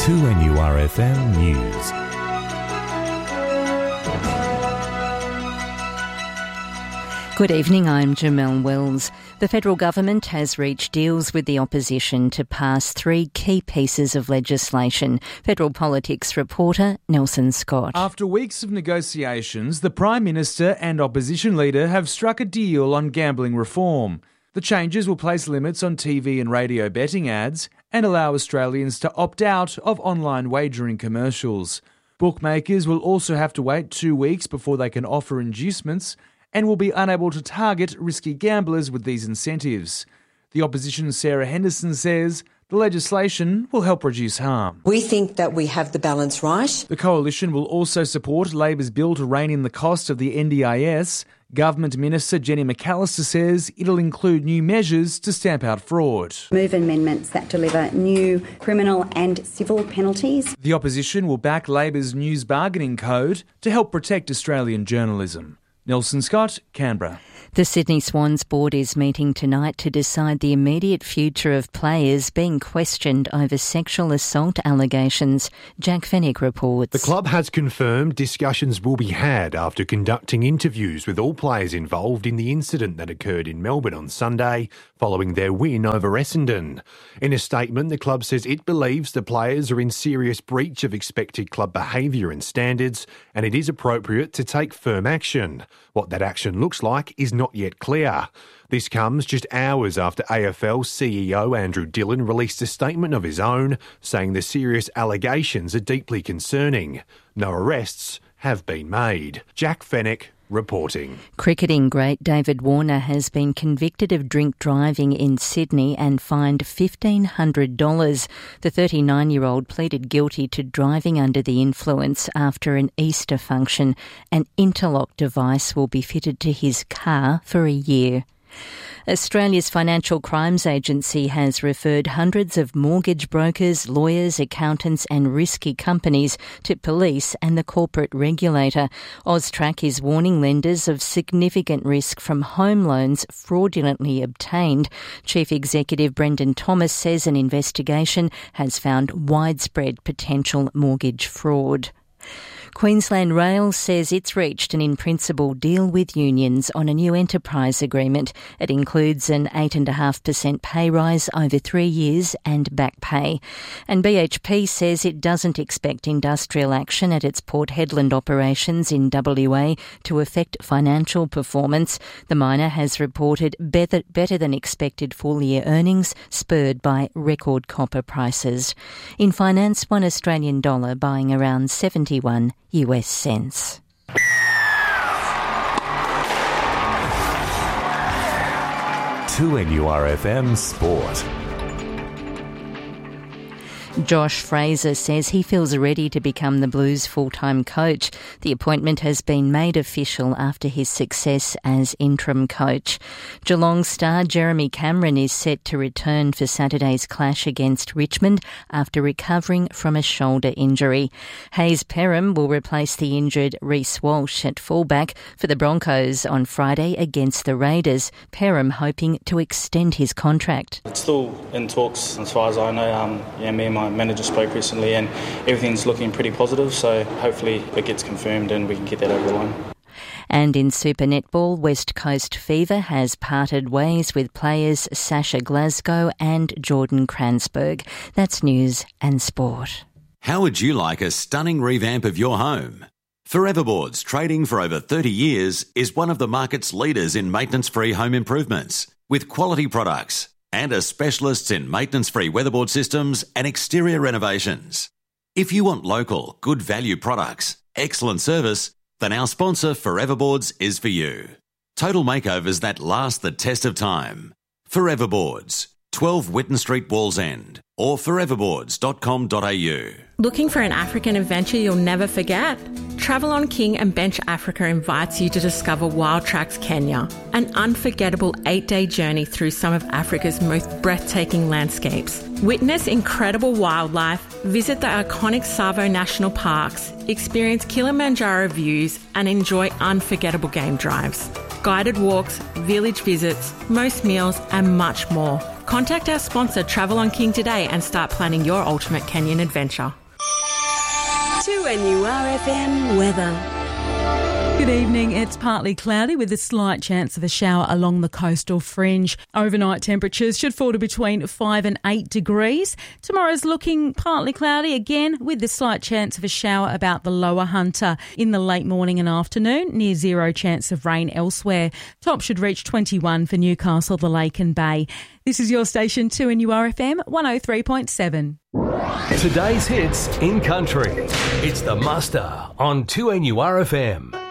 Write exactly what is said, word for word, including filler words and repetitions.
two N U R F M News. Good evening, I'm Jamelle Wells. The federal government has reached deals with the opposition to pass three key pieces of legislation. Federal politics reporter Nelson Scott. After weeks of negotiations, the Prime Minister and opposition leader have struck a deal on gambling reform. The changes will place limits on T V and radio betting ads and allow Australians to opt out of online wagering commercials. Bookmakers will also have to wait two weeks before they can offer inducements and will be unable to target risky gamblers with these incentives. The opposition's Sarah Henderson says the legislation will help reduce harm. We think that we have the balance right. The coalition will also support Labor's bill to rein in the cost of the N D I S. Government Minister Jenny McAllister says it'll include new measures to stamp out fraud. Move amendments that deliver new criminal and civil penalties. The opposition will back Labor's News Bargaining Code to help protect Australian journalism. Nelson Scott, Canberra. The Sydney Swans board is meeting tonight to decide the immediate future of players being questioned over sexual assault allegations. Jack Fennick reports. The club has confirmed discussions will be had after conducting interviews with all players involved in the incident that occurred in Melbourne on Sunday following their win over Essendon. In a statement, the club says it believes the players are in serious breach of expected club behaviour and standards, and it is appropriate to take firm action. What that action looks like is not yet clear. This comes just hours after A F L C E O Andrew Dillon released a statement of his own, saying the serious allegations are deeply concerning. No arrests have been made. Jack Fennick reporting. Cricketing great David Warner has been convicted of drink driving in Sydney and fined fifteen hundred dollars. The thirty-nine-year-old pleaded guilty to driving under the influence after an Easter function. An interlock device will be fitted to his car for a year. Australia's Financial Crimes Agency has referred hundreds of mortgage brokers, lawyers, accountants and risky companies to police and the corporate regulator. AUSTRAC is warning lenders of significant risk from home loans fraudulently obtained. Chief Executive Brendan Thomas says an investigation has found widespread potential mortgage fraud. Queensland Rail says it's reached an in-principle deal with unions on a new enterprise agreement. It includes an eight point five percent pay rise over three years and back pay. And B H P says it doesn't expect industrial action at its Port Hedland operations in W A to affect financial performance. The miner has reported better, better than expected full-year earnings, spurred by record copper prices. In finance, one Australian dollar buying around seventy-one U S cents. two N U R F M Sport. Josh Fraser says he feels ready to become the Blues' full-time coach. The appointment has been made official after his success as interim coach. Geelong star Jeremy Cameron is set to return for Saturday's clash against Richmond after recovering from a shoulder injury. Hayes Perham will replace the injured Reece Walsh at fullback for the Broncos on Friday against the Raiders. Perham hoping to extend his contract. It's still in talks as far as I know. Um, yeah, me and my manager spoke recently and everything's looking pretty positive, so hopefully it gets confirmed and we can get that over the line. And in Super Netball, West Coast Fever has parted ways with players Sasha Glasgow and Jordan Kranzberg. That's news and sport. How would you like a stunning revamp of your home? Forever Boards, trading for over thirty years, is one of the market's leaders in maintenance-free home improvements with quality products and are specialists in maintenance-free weatherboard systems and exterior renovations. If you want local, good value products, excellent service, then our sponsor Forever Boards is for you. Total makeovers that last the test of time. Forever Boards, twelve Whitton Street, Wallsend, or forever boards dot com dot a u. Looking for an African adventure you'll never forget? Travel on King and Bench Africa invites you to discover Wild Tracks Kenya, an unforgettable eight-day journey through some of Africa's most breathtaking landscapes. Witness incredible wildlife, visit the iconic Tsavo National Parks, experience Kilimanjaro views and enjoy unforgettable game drives. guided walks, village visits, most meals and much more. Contact our sponsor Travel on King today and start planning your ultimate canyon adventure. two N U R F M weather. Good evening. It's partly cloudy with a slight chance of a shower along the coastal fringe. Overnight temperatures should fall to between five and eight degrees. Tomorrow's looking partly cloudy again with the slight chance of a shower about the lower Hunter. In the late morning and afternoon, near zero chance of rain elsewhere. Top should reach twenty-one for Newcastle, the Lake and Bay. This is your station two N U R F M one oh three point seven. Today's hits in country. It's the Muster on two N U R F M.